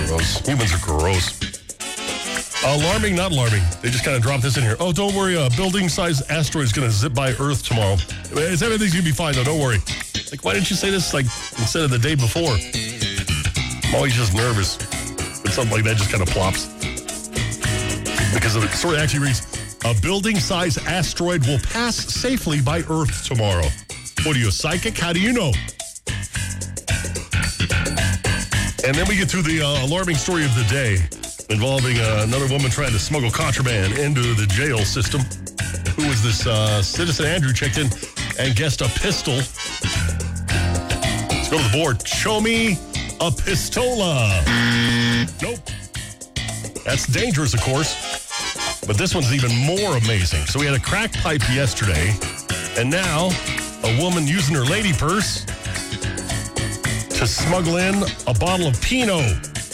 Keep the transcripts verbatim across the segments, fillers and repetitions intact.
Gross. Humans are gross. Alarming, not alarming. They just kind of dropped this in here. Oh, don't worry. A building-sized asteroid is going to zip by Earth tomorrow. Everything's going to be fine, though. Don't worry. Like, why didn't you say this, like, instead of the day before? I'm always just nervous when something like that just kind of plops. Because the story actually reads, a building-sized asteroid will pass safely by Earth tomorrow. What are you, a psychic? How do you know? And then we get to the uh, alarming story of the day involving uh, another woman trying to smuggle contraband into the jail system. Who was this? Uh, Citizen Andrew checked in and guessed a pistol. Let's go to the board. Show me a pistola. Nope. That's dangerous, of course. But this one's even more amazing. So we had a crack pipe yesterday, and now a woman using her lady purse to smuggle in a bottle of Pinot.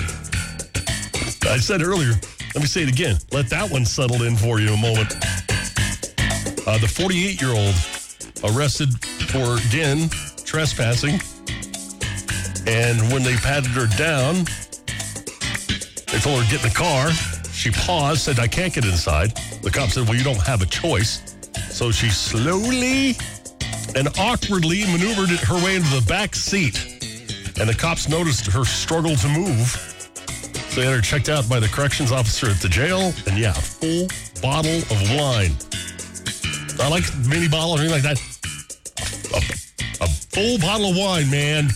I said earlier, let me say it again. Let that one settle in for you a moment. Uh, the forty-eight-year-old arrested for, again, trespassing. And when they patted her down, they told her to get in the car. She paused, said, I can't get inside. The cop said, well, you don't have a choice. So she slowly and awkwardly maneuvered her way into the back seat. And the cops noticed her struggle to move. So they had her checked out by the corrections officer at the jail. And yeah, a full bottle of wine. Not like a mini bottle or anything like that. A, a full bottle of wine, man.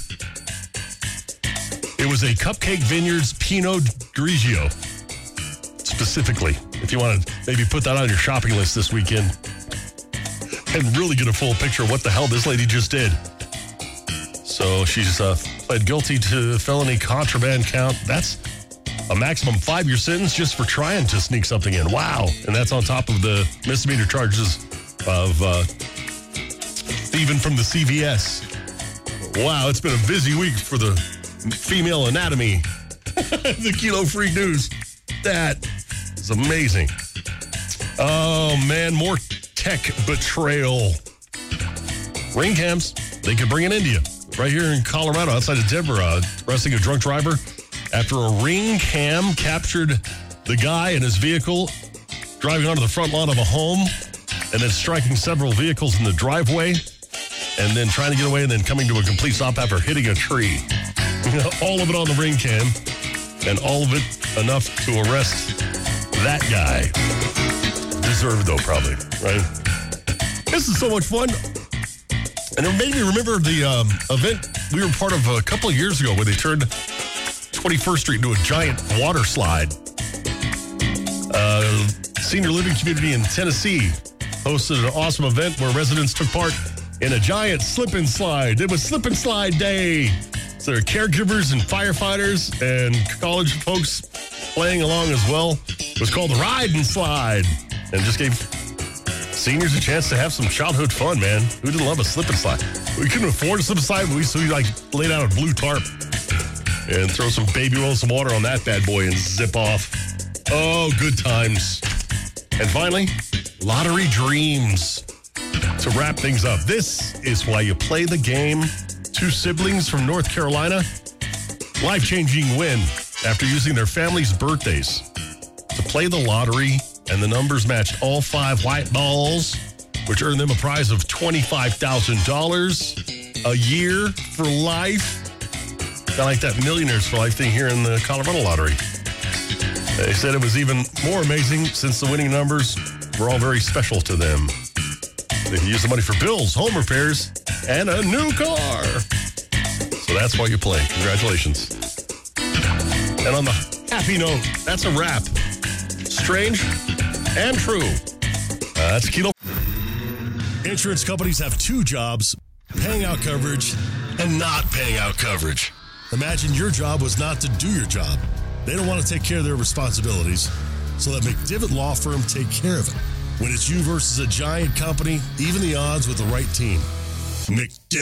It was a Cupcake Vineyards Pinot Grigio. Specifically, if you want to maybe put that on your shopping list this weekend and really get a full picture of what the hell this lady just did. So she's uh, pled guilty to felony contraband count. That's a maximum five-year sentence just for trying to sneak something in. Wow. And that's on top of the misdemeanor charges of uh, thieving from the C V S. Wow, it's been a busy week for the female anatomy. The Kilo Freak News. That is amazing. Oh, man, more tech betrayal. Ring cams, they could bring in India. Right here in Colorado, outside of Denver, uh, arresting a drunk driver after a ring cam captured the guy in his vehicle driving onto the front lawn of a home and then striking several vehicles in the driveway and then trying to get away and then coming to a complete stop after hitting a tree. All of it on the ring cam, and all of it enough to arrest that guy. Deserved, though, probably, right? This is so much fun. And it made me remember the um, event we were part of a couple of years ago where they turned twenty-first Street into a giant water slide. Uh, senior living community in Tennessee hosted an awesome event where residents took part in a giant slip and slide. It was Slip and Slide Day. So there are caregivers and firefighters and college folks playing along as well. It was called the Ride and Slide, and just gave seniors a chance to have some childhood fun, man. Who didn't love a slip and slide? We couldn't afford a slip and slide, but we so we like lay down a blue tarp and throw some baby oil, some water on that bad boy and zip off. Oh, good times. And finally, lottery dreams. To wrap things up, this is why you play the game. Two siblings from North Carolina, life-changing win after using their family's birthdays to play the lottery, and the numbers matched all five white balls, which earned them a prize of twenty-five thousand dollars a year for life. Kind of like that Millionaires for Life thing here in the Colorado lottery. They said it was even more amazing since the winning numbers were all very special to them. They can use the money for bills, home repairs, and a new car. So that's why you play. Congratulations. And on the happy note, that's a wrap. Strange and true. Uh, that's Kilo. Insurance companies have two jobs, paying out coverage and not paying out coverage. Imagine your job was not to do your job. They don't want to take care of their responsibilities, so let McDivitt Law Firm take care of it. When it's you versus a giant company, even the odds with the right team. McDivitt.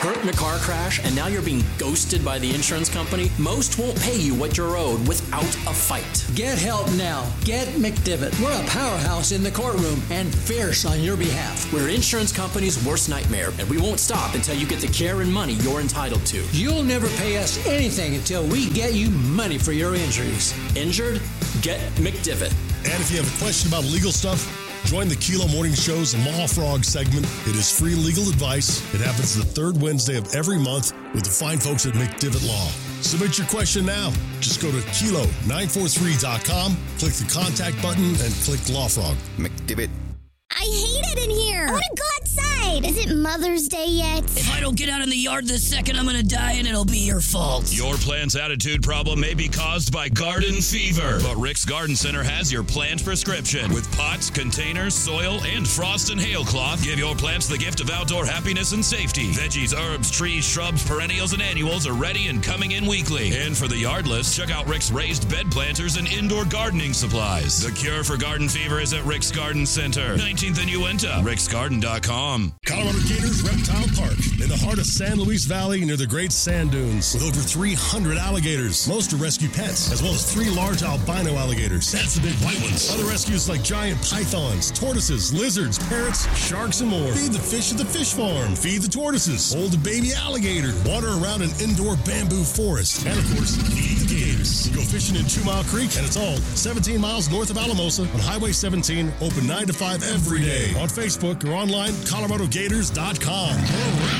Hurt in a car crash and now you're being ghosted by the insurance company? Most won't pay you what you're owed without a fight. Get help now. Get McDivitt. We're a powerhouse in the courtroom and fierce on your behalf. We're insurance company's worst nightmare, and we won't stop until you get the care and money you're entitled to. You'll never pay us anything until we get you money for your injuries. Injured? Get McDivitt. And if you have a question about legal stuff, join the Kilo Morning Show's Law Frog segment. It is free legal advice. It happens the third Wednesday of every month with the fine folks at McDivitt Law. Submit your question now. Just go to kilo nine four three dot com, click the contact button, and click Law Frog. McDivitt. I hate it in here. I want to go outside. Is it Mother's Day yet? If I don't get out in the yard this second, I'm going to die and it'll be your fault. Your plant's attitude problem may be caused by garden fever, but Rick's Garden Center has your plant prescription. With pots, containers, soil, and frost and hail cloth, give your plants the gift of outdoor happiness and safety. Veggies, herbs, trees, shrubs, perennials, and annuals are ready and coming in weekly. And for the yardless, check out Rick's raised bed planters and indoor gardening supplies. The cure for garden fever is at Rick's Garden Center. nineteenth and Uinta, ricks garden dot com. Colorado Gators Reptile Park in the heart of San Luis Valley near the Great Sand Dunes with over three hundred alligators. Most are rescue pets, as well as three large albino alligators. That's the big white ones. Other rescues like giant pythons, tortoises, lizards, parrots, sharks, and more. Feed the fish at the fish farm. Feed the tortoises. Hold a baby alligator. Water around an indoor bamboo forest. And, of course, feed the gators. Go fishing in Two Mile Creek, and it's all seventeen miles north of Alamosa on Highway seventeen, open nine to five every day. On Facebook or online, colorado gators dot com.